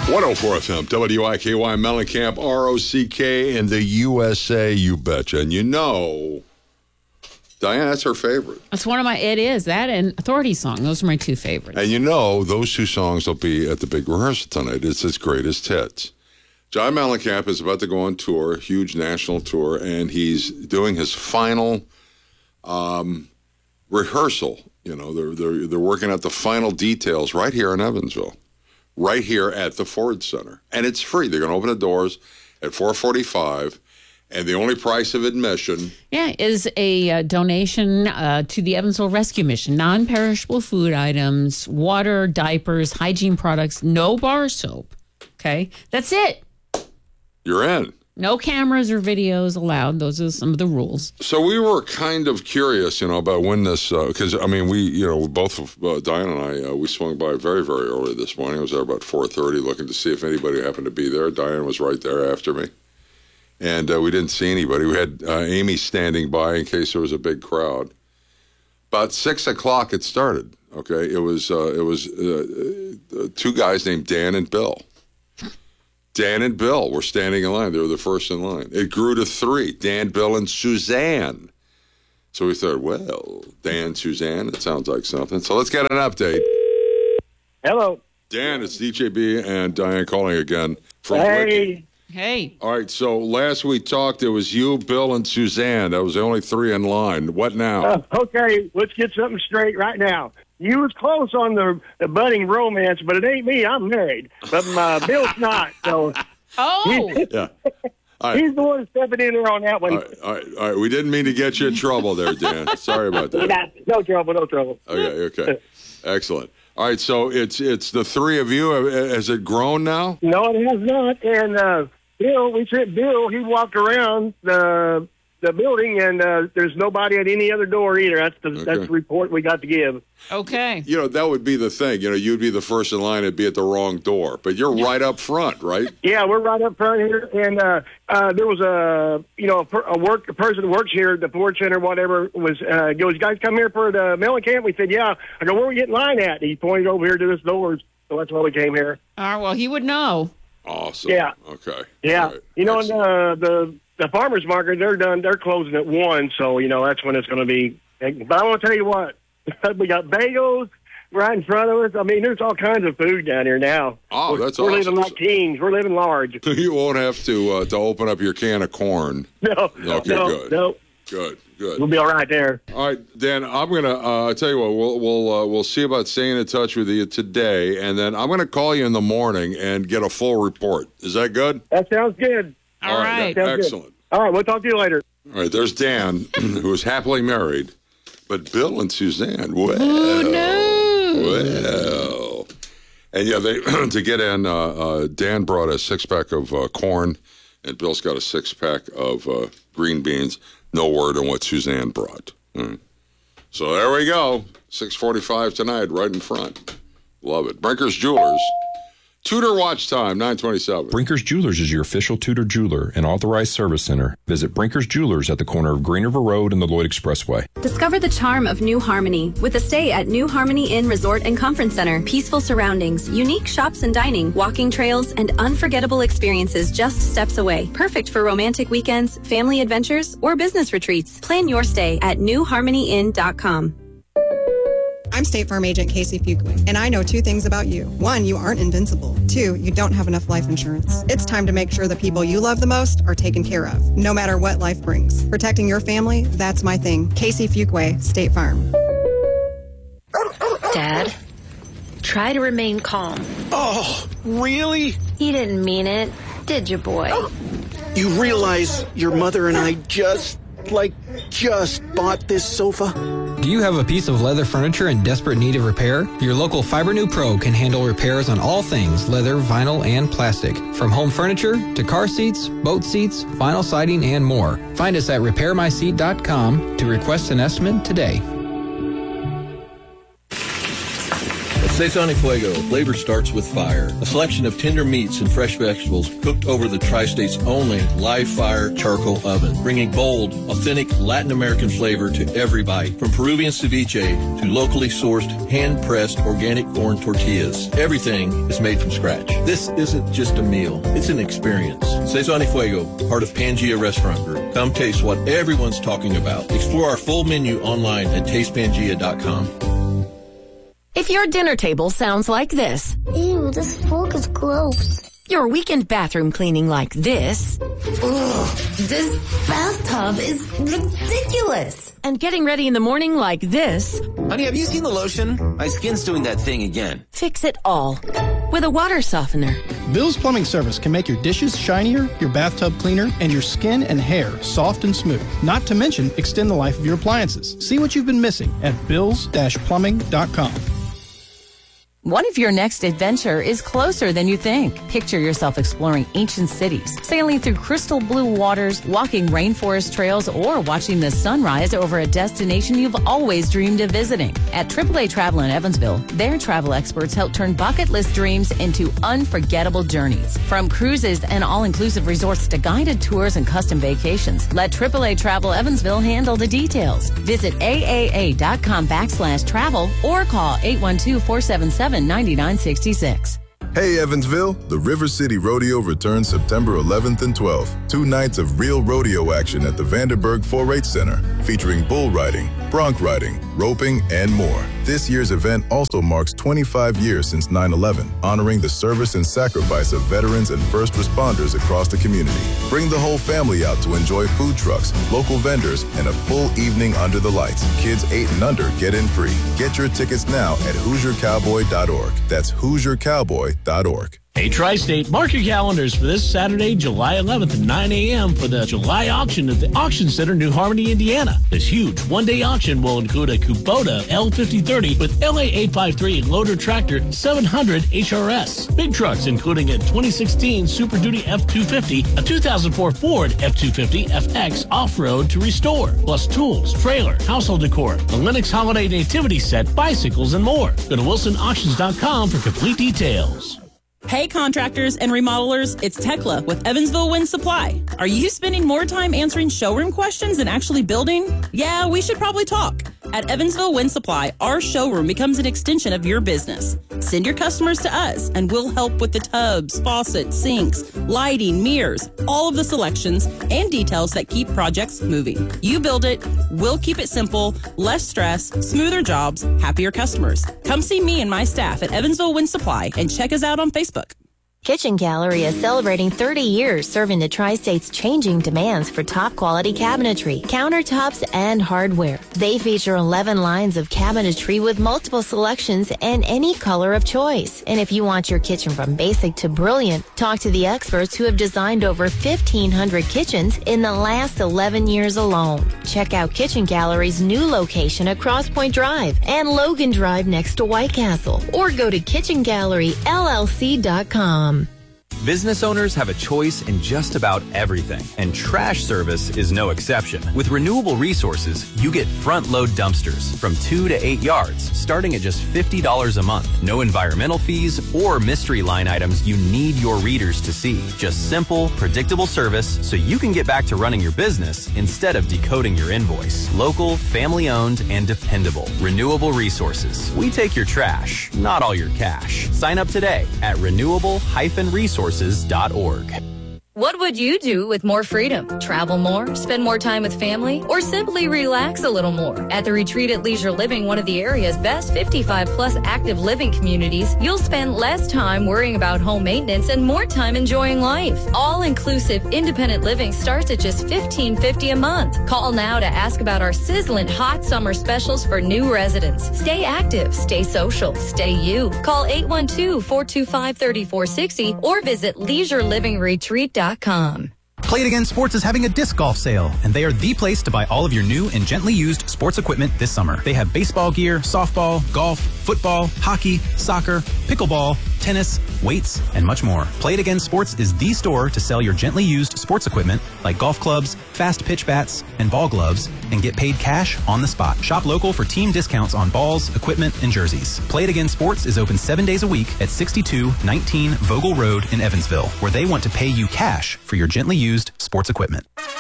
104 FM, WIKY, Mellencamp, ROCK, in the USA, you betcha. And you know, Diane, that's her favorite. That's one of my, it is. That and Authority Song. Those are my two favorites. And you know, those two songs will be at the big rehearsal tonight. It's his greatest hits. John Mellencamp is about to go on tour, a huge national tour, and he's doing his final rehearsal. You know, they're working out the final details right here in Evansville, right here at the Ford Center. And it's free. They're going to open the doors at 4:45, and the only price of admission is a donation to the Evansville Rescue Mission. Non-perishable food items, water, diapers, hygiene products, no bar soap. Okay? That's it. You're in. No cameras or videos allowed. Those are some of the rules. So we were kind of curious, about when this, because, we, both of Diane and I, we swung by very, very early this morning. I was there about 4:30 looking to see if anybody happened to be there. Diane was right there after me. And we didn't see anybody. We had Amy standing by in case there was a big crowd. About 6 o'clock it started, okay? It was two guys named Dan and Bill. Dan and Bill were standing in line. They were the first in line. It grew to 3, Dan, Bill, and Suzanne. So we thought, well, Dan, Suzanne, it sounds like something. So let's get an update. Hello. Dan, it's DJB and Diane calling again from Hey. Wiki. Hey. All right, so last we talked, it was you, Bill, and Suzanne. That was the only 3 in line. What now? Okay, let's get something straight right now. You was close on the budding romance, but it ain't me. I'm married. But Bill's not. So Yeah. All right. he's the one stepping in there on that one. All right. We didn't mean to get you in trouble there, Dan. Sorry about that. No trouble. Okay. Excellent. All right, so it's the 3 of you. Has it grown now? No, it has not. And Bill, we sent Bill. He walked around the building, and there's nobody at any other door either. That's the report we got to give. Okay. That would be the thing. You'd be the first in line and be at the wrong door, but you're right up front, right? Yeah, we're right up front here, and there was a person who works here at the Ford Center, whatever, was goes, "You guys come here for the Mellencamp?" We said, "Yeah." I go, "Where we get in line at?" And he pointed over here to this door, so that's why we came here. Well, he would know. Awesome. Yeah. Okay. Yeah. Right. The farmers market, they're closing at 1, so that's when it's going to be. But I want to tell you what, we got bagels right in front of us. I mean, there's all kinds of food down here now. Oh, that's we're awesome. living like kings. We're living large. You won't have to open up your can of corn. No. Good. We'll be all right there. All right, Dan, I'm gonna tell you what. We'll see about staying in touch with you today, and then I'm gonna call you in the morning and get a full report. Is that good? That sounds good. All right. Excellent. Good. All right, we'll talk to you later. All right, there's Dan, who is happily married, but Bill and Suzanne, well, and they to get in. Dan brought a 6-pack of corn, and Bill's got a 6-pack of green beans. No word on what Suzanne brought. So there we go. 6:45 tonight, right in front. Love it. Brinker's Jewelers. Tudor watch time, 9:27. Brinker's Jewelers is your official Tudor jeweler and authorized service center. Visit Brinker's Jewelers at the corner of Green River Road and the Lloyd Expressway. Discover the charm of New Harmony with a stay at New Harmony Inn Resort and Conference Center. Peaceful surroundings, unique shops and dining, walking trails, and unforgettable experiences just steps away. Perfect for romantic weekends, family adventures, or business retreats. Plan your stay at newharmonyinn.com. I'm State Farm Agent Casey Fuqua, and I know 2 things about you. 1, you aren't invincible. 2, you don't have enough life insurance. It's time to make sure the people you love the most are taken care of, no matter what life brings. Protecting your family, that's my thing. Casey Fuqua, State Farm. Dad, try to remain calm. Oh, really? You didn't mean it, did you, boy? You realize your mother and I just bought this sofa? Do you have a piece of leather furniture in desperate need of repair? Your local Fibernew Pro can handle repairs on all things leather, vinyl, and plastic. From home furniture to car seats, boat seats, vinyl siding, and more. Find us at repairmyseat.com to request an estimate today. Sazón y Fuego. Flavor starts with fire. A selection of tender meats and fresh vegetables cooked over the Tri-State's only live fire charcoal oven, bringing bold, authentic Latin American flavor to every bite. From Peruvian ceviche to locally sourced, hand-pressed organic corn tortillas, everything is made from scratch. This isn't just a meal. It's an experience. Sazón y Fuego, part of Pangea Restaurant Group. Come taste what everyone's talking about. Explore our full menu online at tastepangea.com. If your dinner table sounds like this. Ew, this fork is gross. Your weekend bathroom cleaning like this. Ugh, this bathtub is ridiculous. And getting ready in the morning like this. Honey, have you seen the lotion? My skin's doing that thing again. Fix it all with a water softener. Bill's Plumbing Service can make your dishes shinier, your bathtub cleaner, and your skin and hair soft and smooth. Not to mention, extend the life of your appliances. See what you've been missing at bills-plumbing.com. What if your next adventure is closer than you think? Picture yourself exploring ancient cities, sailing through crystal blue waters, walking rainforest trails, or watching the sunrise over a destination you've always dreamed of visiting. At AAA Travel in Evansville, their travel experts help turn bucket list dreams into unforgettable journeys. From cruises and all-inclusive resorts to guided tours and custom vacations, let AAA Travel Evansville handle the details. Visit aaa.com/travel or call 812-477-9966. Hey Evansville, the River City Rodeo returns September 11th and 12th. 2 nights of real rodeo action at the Vanderburg 4-H Center, featuring bull riding, bronc riding, roping, and more. This year's event also marks 25 years since 9/11, honoring the service and sacrifice of veterans and first responders across the community. Bring the whole family out to enjoy food trucks, local vendors, and a full evening under the lights. Kids 8 and under get in free. Get your tickets now at HoosierCowboy.org. That's HoosierCowboy.org. Hey, Tri-State, mark your calendars for this Saturday, July 11th at 9 a.m. for the July auction at the Auction Center, New Harmony, Indiana. This huge one-day auction will include a Kubota L5030 with LA853 loader tractor 700 HRS. Big trucks including a 2016 Super Duty F250, a 2004 Ford F250 FX off-road to restore, plus tools, trailer, household decor, the Lennox Holiday Nativity Set, bicycles, and more. Go to WilsonAuctions.com for complete details. Hey contractors and remodelers, it's Tekla with Evansville Wind Supply. Are you spending more time answering showroom questions than actually building? Yeah, we should probably talk. At Evansville Wind Supply, our showroom becomes an extension of your business. Send your customers to us and we'll help with the tubs, faucets, sinks, lighting, mirrors, all of the selections and details that keep projects moving. You build it, we'll keep it simple, less stress, smoother jobs, happier customers. Come see me and my staff at Evansville Wind Supply and check us out on Facebook. Kitchen Gallery is celebrating 30 years serving the Tri-State's changing demands for top-quality cabinetry, countertops, and hardware. They feature 11 lines of cabinetry with multiple selections and any color of choice. And if you want your kitchen from basic to brilliant, talk to the experts who have designed over 1,500 kitchens in the last 11 years alone. Check out Kitchen Gallery's new location at Cross Point Drive and Logan Drive next to White Castle. Or go to kitchengalleryllc.com. Business owners have a choice in just about everything, and trash service is no exception. With Renewable Resources, you get front-load dumpsters from 2 to 8 yards, starting at just $50 a month. No environmental fees or mystery line items you need your readers to see. Just simple, predictable service so you can get back to running your business instead of decoding your invoice. Local, family-owned, and dependable. Renewable Resources. We take your trash, not all your cash. Sign up today at renewable-resources.org. What would you do with more freedom? Travel more, spend more time with family, or simply relax a little more? At the Retreat at Leisure Living, one of the area's best 55-plus active living communities, you'll spend less time worrying about home maintenance and more time enjoying life. All-inclusive independent living starts at just $15.50 a month. Call now to ask about our sizzling hot summer specials for new residents. Stay active, stay social, stay you. Call 812-425-3460 or visit leisurelivingretreat.com. Play It Again Sports is having a disc golf sale, and they are the place to buy all of your new and gently used sports equipment this summer. They have baseball gear, softball, golf, football, hockey, soccer, pickleball, tennis, weights, and much more. Play It Again Sports is the store to sell your gently used sports equipment like golf clubs, fast pitch bats, and ball gloves, and get paid cash on the spot. Shop local for team discounts on balls, equipment, and jerseys. Play It Again Sports is open 7 days a week at 6219 Vogel Road in Evansville, where they want to pay you cash for your gently used sports equipment.